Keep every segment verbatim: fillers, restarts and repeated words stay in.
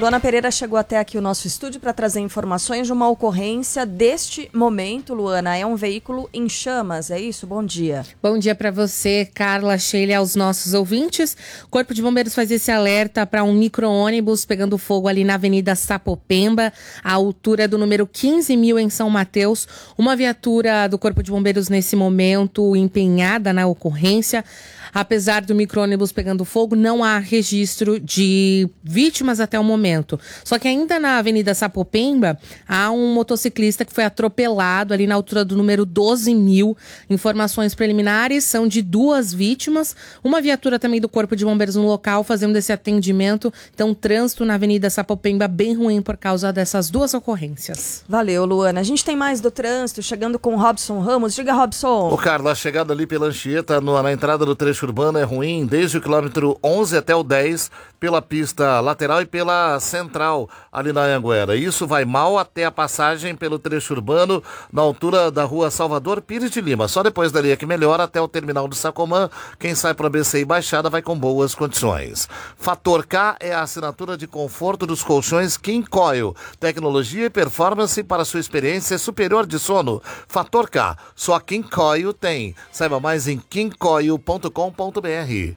Luana Pereira chegou até aqui o nosso estúdio para trazer informações de uma ocorrência deste momento. Luana, é um veículo em chamas, é isso? Bom dia. Bom dia para você, Carla, Sheila, aos nossos ouvintes. O Corpo de Bombeiros faz esse alerta para um micro-ônibus pegando fogo ali na Avenida Sapopemba, à altura do número quinze mil em São Mateus. Uma viatura do Corpo de Bombeiros nesse momento empenhada na ocorrência. Apesar do micro-ônibus pegando fogo, não há registro de vítimas até o momento. Só que ainda na Avenida Sapopemba, há um motociclista que foi atropelado ali na altura do número doze mil. Informações preliminares são de duas vítimas. Uma viatura também do Corpo de Bombeiros no local fazendo esse atendimento. Então, trânsito na Avenida Sapopemba bem ruim por causa dessas duas ocorrências. Valeu, Luana. A gente tem mais do trânsito, chegando com o Robson Ramos. Diga, Robson. Ô, Carla, a chegada ali pela Anchieta, no, na entrada do trecho urbano é ruim, desde o quilômetro onze até o dez, pela pista lateral e pela central, ali na Anhanguera. Isso vai mal até a passagem pelo trecho urbano, na altura da rua Salvador Pires de Lima. Só depois dali é que melhora até o terminal do Sacomã. Quem sai para B C e Baixada vai com boas condições. Fator K é a assinatura de conforto dos colchões King Coil. Tecnologia e performance para sua experiência superior de sono. Fator K, só King Coil tem. Saiba mais em king coil ponto com ponto b r.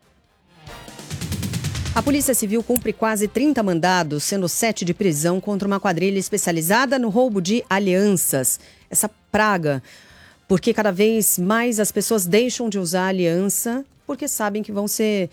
A Polícia Civil cumpre quase trinta mandados, sendo sete de prisão contra uma quadrilha especializada no roubo de alianças. Essa praga, porque cada vez mais as pessoas deixam de usar aliança porque sabem que vão ser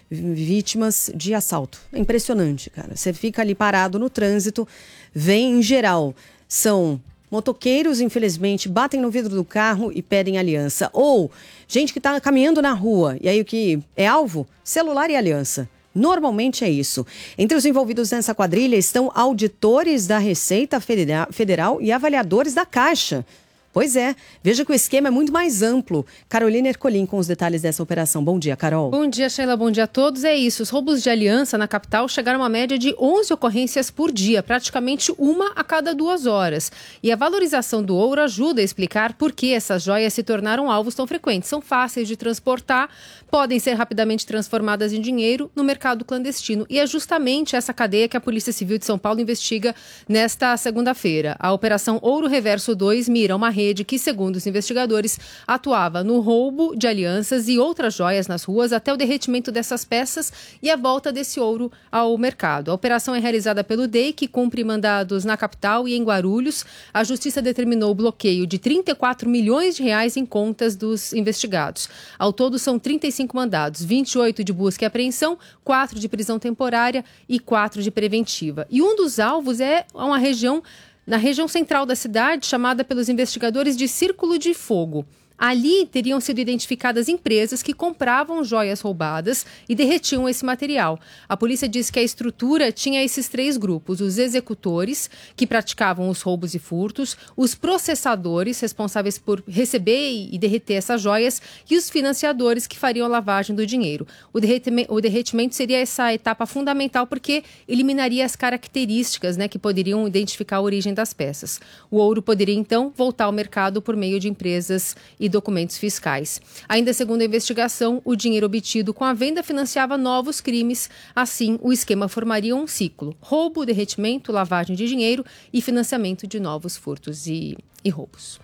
vítimas de assalto. É impressionante, cara. Você fica ali parado no trânsito, vem em geral, são motoqueiros, infelizmente, batem no vidro do carro e pedem aliança. Ou gente que está caminhando na rua, e aí o que é alvo? Celular e aliança. Normalmente é isso. Entre os envolvidos nessa quadrilha estão auditores da Receita Federal e avaliadores da Caixa. Pois é, veja que o esquema é muito mais amplo. Carolina Ercolim com os detalhes dessa operação. Bom dia, Carol. Bom dia, Sheila. Bom dia a todos. É isso, os roubos de aliança na capital chegaram a uma média de onze ocorrências por dia, praticamente uma a cada duas horas. E a valorização do ouro ajuda a explicar por que essas joias se tornaram alvos tão frequentes. São fáceis de transportar, podem ser rapidamente transformadas em dinheiro no mercado clandestino. E é justamente essa cadeia que a Polícia Civil de São Paulo investiga nesta segunda-feira. A Operação Ouro Reverso dois mira uma rede que, segundo os investigadores, atuava no roubo de alianças e outras joias nas ruas até o derretimento dessas peças e a volta desse ouro ao mercado. A operação é realizada pelo D E I, que cumpre mandados na capital e em Guarulhos. A Justiça determinou o bloqueio de trinta e quatro milhões de reais em contas dos investigados. Ao todo, são trinta e cinco mandados, vinte e oito de busca e apreensão, quatro de prisão temporária e quatro de preventiva. E um dos alvos é uma região na região central da cidade, chamada pelos investigadores de Círculo de Fogo. Ali teriam sido identificadas empresas que compravam joias roubadas e derretiam esse material. A polícia diz que a estrutura tinha esses três grupos: os executores, que praticavam os roubos e furtos, os processadores, responsáveis por receber e derreter essas joias, e os financiadores, que fariam a lavagem do dinheiro. O derretimento, o derretimento seria essa etapa fundamental porque eliminaria as características, né, que poderiam identificar a origem das peças. O ouro poderia, então, voltar ao mercado por meio de empresas e documentos fiscais. Ainda segundo a investigação, o dinheiro obtido com a venda financiava novos crimes. Assim, o esquema formaria um ciclo: roubo, derretimento, lavagem de dinheiro e financiamento de novos furtos e, e roubos.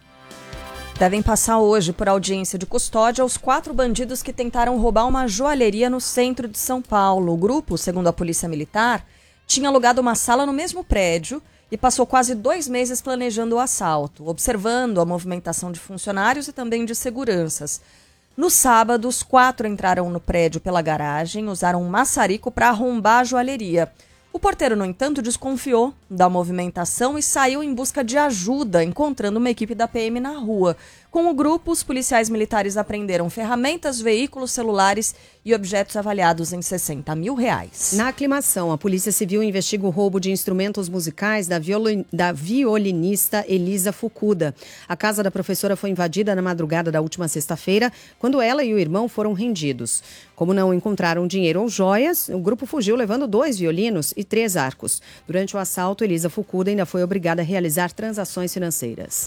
Devem passar hoje por audiência de custódia os quatro bandidos que tentaram roubar uma joalheria no centro de São Paulo. O grupo, segundo a Polícia Militar, tinha alugado uma sala no mesmo prédio e passou quase dois meses planejando o assalto, observando a movimentação de funcionários e também de seguranças. No sábado, os quatro entraram no prédio pela garagem, usaram um maçarico para arrombar a joalheria. O porteiro, no entanto, desconfiou da movimentação e saiu em busca de ajuda, encontrando uma equipe da P M na rua. Com o grupo, os policiais militares apreenderam ferramentas, veículos, celulares e objetos avaliados em sessenta mil reais. Na aclimação, a Polícia Civil investiga o roubo de instrumentos musicais da, violin... da violinista Elisa Fukuda. A casa da professora foi invadida na madrugada da última sexta-feira, quando ela e o irmão foram rendidos. Como não encontraram dinheiro ou joias, o grupo fugiu levando dois violinos e três arcos. Durante o assalto, Elisa Fukuda ainda foi obrigada a realizar transações financeiras.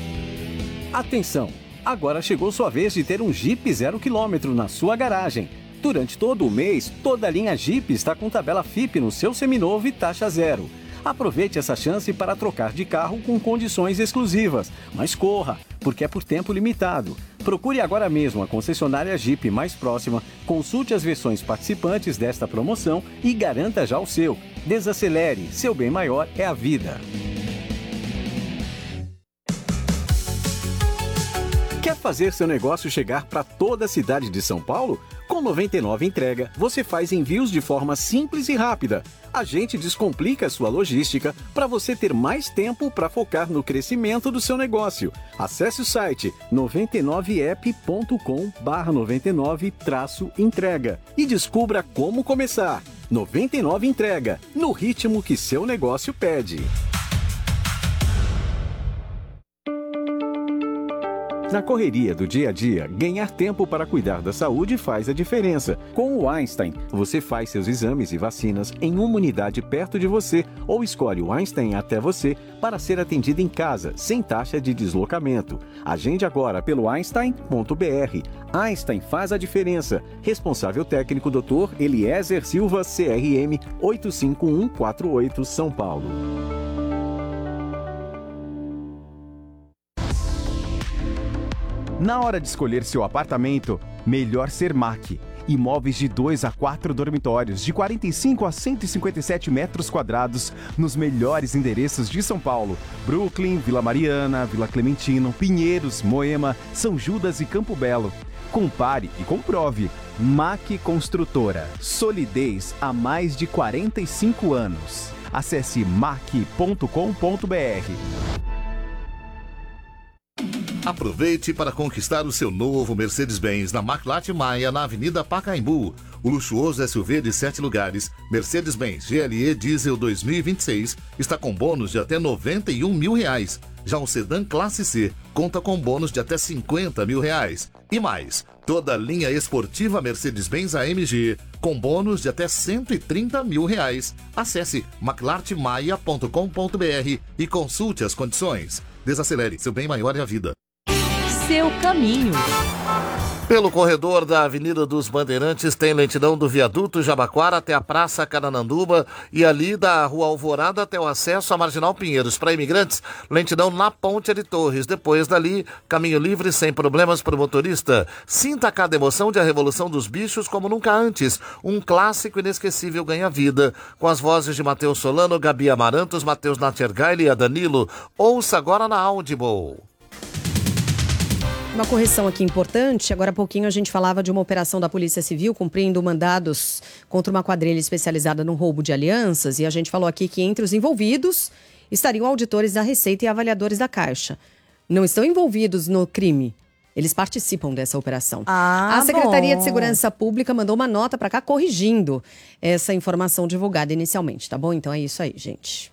Atenção! Agora chegou sua vez de ter um Jeep zero quilômetro na sua garagem. Durante todo o mês, toda a linha Jeep está com tabela F I P no seu seminovo e taxa zero. Aproveite essa chance para trocar de carro com condições exclusivas. Mas corra, porque é por tempo limitado. Procure agora mesmo a concessionária Jeep mais próxima, consulte as versões participantes desta promoção e garanta já o seu. Desacelere, seu bem maior é a vida. Quer fazer seu negócio chegar para toda a cidade de São Paulo? Com noventa e nove Entrega, você faz envios de forma simples e rápida. A gente descomplica a sua logística para você ter mais tempo para focar no crescimento do seu negócio. Acesse o site noventa e nove app ponto com barra noventa e nove traço entrega e descubra como começar. noventa e nove Entrega, no ritmo que seu negócio pede. Na correria do dia a dia, ganhar tempo para cuidar da saúde faz a diferença. Com o Einstein, você faz seus exames e vacinas em uma unidade perto de você ou escolhe o Einstein até você para ser atendido em casa, sem taxa de deslocamento. Agende agora pelo einstein ponto b r. Einstein faz a diferença. Responsável técnico doutor Eliezer Silva, C R M oito cinco um quatro oito, São Paulo. Na hora de escolher seu apartamento, melhor ser M A C. Imóveis de dois a quatro dormitórios, de quarenta e cinco a cento e cinquenta e sete metros quadrados, nos melhores endereços de São Paulo: Brooklyn, Vila Mariana, Vila Clementino, Pinheiros, Moema, São Judas e Campo Belo. Compare e comprove. M A C Construtora. Solidez há mais de quarenta e cinco anos. Acesse mac ponto com ponto b r. Aproveite para conquistar o seu novo Mercedes-Benz na Maclate Maia, na Avenida Pacaembu. O luxuoso S U V de sete lugares, Mercedes-Benz G L E Diesel dois mil e vinte e seis, está com bônus de até noventa e um mil reais. Já o sedã Classe C conta com bônus de até cinquenta mil reais. E mais, toda a linha esportiva Mercedes-Benz A M G com bônus de até cento e trinta mil reais. Acesse maclarte maia ponto com ponto b r e consulte as condições. Desacelere, seu bem maior é a vida. Seu caminho. Pelo corredor da Avenida dos Bandeirantes tem lentidão do viaduto Jabaquara até a Praça Carananduba e ali da Rua Alvorada até o acesso à Marginal Pinheiros. Para imigrantes, lentidão na Ponte de Torres. Depois dali, caminho livre sem problemas para o motorista. Sinta cada emoção de A Revolução dos Bichos como nunca antes. Um clássico inesquecível ganha vida. Com as vozes de Matheus Solano, Gabi Amarantos, Matheus Natchergaile e a Danilo. Ouça agora na Audible. Uma correção aqui importante. Agora há pouquinho a gente falava de uma operação da Polícia Civil cumprindo mandados contra uma quadrilha especializada no roubo de alianças. E a gente falou aqui que entre os envolvidos estariam auditores da Receita e avaliadores da Caixa. Não estão envolvidos no crime. Eles participam dessa operação. Ah, a Secretaria bom. de Segurança Pública mandou uma nota para cá corrigindo essa informação divulgada inicialmente, tá bom? Então é isso aí, gente.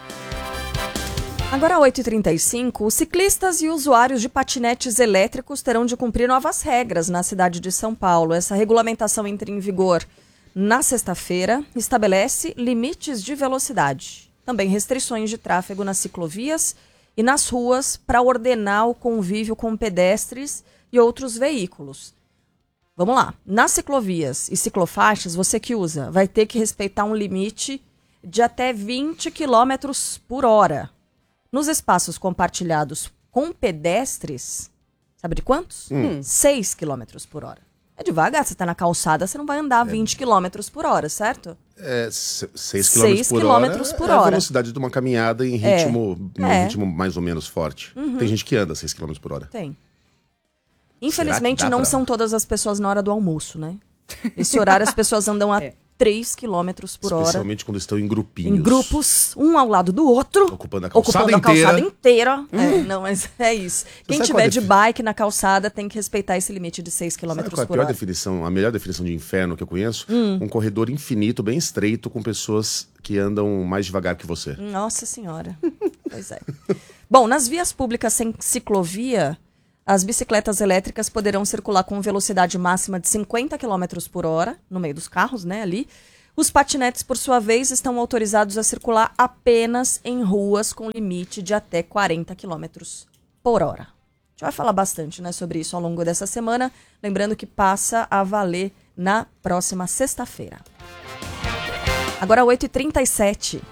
Agora, oito e trinta e cinco, os ciclistas e usuários de patinetes elétricos terão de cumprir novas regras na cidade de São Paulo. Essa regulamentação entra em vigor na sexta-feira, estabelece limites de velocidade, também restrições de tráfego nas ciclovias e nas ruas para ordenar o convívio com pedestres e outros veículos. Vamos lá, nas ciclovias e ciclofaixas, você que usa vai ter que respeitar um limite de até vinte quilômetros por hora. Nos espaços compartilhados com pedestres, sabe de quantos? Hum. seis quilômetros por hora. É devagar, você está na calçada, você não vai andar é. vinte quilômetros por hora, certo? É, seis quilômetros por hora é a velocidade de uma caminhada em ritmo, é. em É. ritmo mais ou menos forte. Uhum. Tem gente que anda seis quilômetros por hora. Tem. Infelizmente, dá não pra... são todas as pessoas na hora do almoço, né? Esse horário as pessoas andam a... É. três quilômetros por hora. Especialmente quando estão em grupinhos. Em grupos, um ao lado do outro. Ocupando a calçada ocupando inteira. a calçada inteira. Hum. É, não, mas é isso. Quem Você tiver é de defi... bike na calçada tem que respeitar esse limite de seis quilômetros por hora. Qual é a pior definição, a melhor definição de inferno que eu conheço? Hum. Um corredor infinito, bem estreito, com pessoas que andam mais devagar que você. Nossa Senhora. Pois é. Bom, nas vias públicas sem ciclovia, as bicicletas elétricas poderão circular com velocidade máxima de cinquenta quilômetros por hora, no meio dos carros, né, ali. Os patinetes, por sua vez, estão autorizados a circular apenas em ruas com limite de até quarenta quilômetros por hora. gente vai falar bastante, né, sobre isso ao longo dessa semana. Lembrando que passa a valer na próxima sexta-feira. Agora oito e trinta e sete.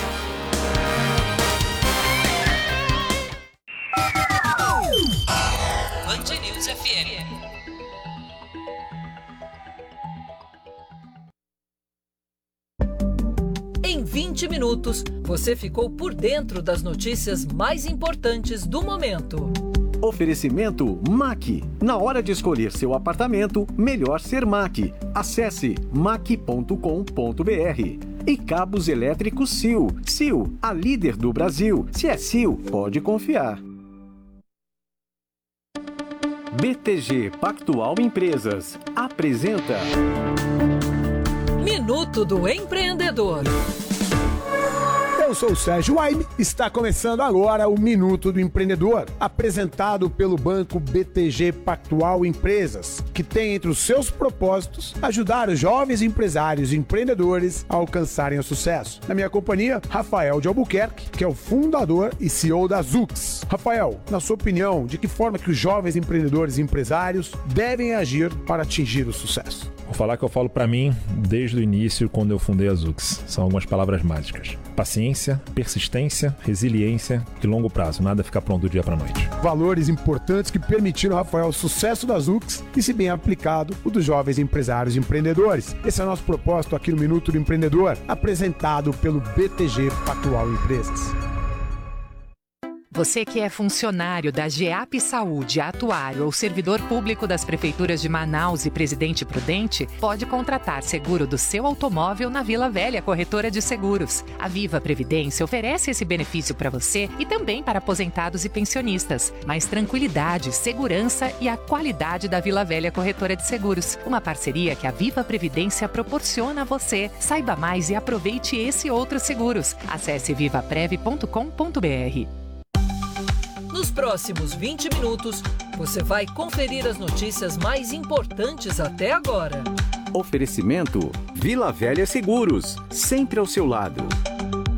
Band News F M. Em vinte minutos, você ficou por dentro das notícias mais importantes do momento. Oferecimento M A C. Na hora de escolher seu apartamento, melhor ser M A C. Acesse mac ponto com ponto br. E cabos elétricos S I O. S I O, a líder do Brasil. Se é S I O, pode confiar. B T G Pactual Empresas apresenta Minuto do Empreendedor. Eu sou o Sérgio Waime, está começando agora o Minuto do Empreendedor, apresentado pelo banco B T G Pactual Empresas, que tem entre os seus propósitos ajudar os jovens empresários e empreendedores a alcançarem o sucesso. Na minha companhia, Rafael de Albuquerque, que é o fundador e C E O da Zux. Rafael, na sua opinião, de que forma que os jovens empreendedores e empresários devem agir para atingir o sucesso? Vou falar que eu falo para mim desde o início, quando eu fundei a Zux. São algumas palavras mágicas. Paciência, persistência, resiliência e longo prazo. Nada fica pronto do dia para a noite. Valores importantes que permitiram, Rafael, o sucesso da Zux e, se bem aplicado, o dos jovens empresários e empreendedores. Esse é o nosso propósito aqui no Minuto do Empreendedor, apresentado pelo B T G Pactual Empresas. Você que é funcionário da GEAP Saúde, atuário ou servidor público das prefeituras de Manaus e Presidente Prudente, pode contratar seguro do seu automóvel na Vila Velha Corretora de Seguros. A Viva Previdência oferece esse benefício para você e também para aposentados e pensionistas. Mais tranquilidade, segurança e a qualidade da Vila Velha Corretora de Seguros. Uma parceria que a Viva Previdência proporciona a você. Saiba mais e aproveite esse e outros seguros. Acesse viva prev ponto com ponto br. Nos próximos vinte minutos, você vai conferir as notícias mais importantes até agora. Oferecimento Vila Velha Seguros, sempre ao seu lado.